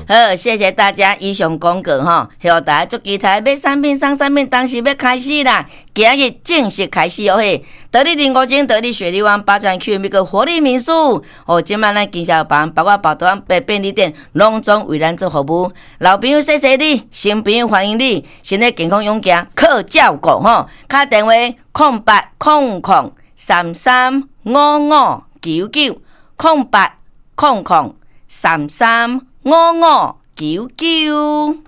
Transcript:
好，谢谢大家以上广告吼，向大家祝期待买产品送产品，当时要开始啦，今日正式开始哦嘿！得力林国精、得力雪梨湾、八展区那个活力民宿哦，今晚咱经销班包括宝端便利店，拢总为咱做服务。老朋友谢谢你，新朋友欢迎你，身体健康勇健，靠照顾吼。打电话0800335599，0800335599。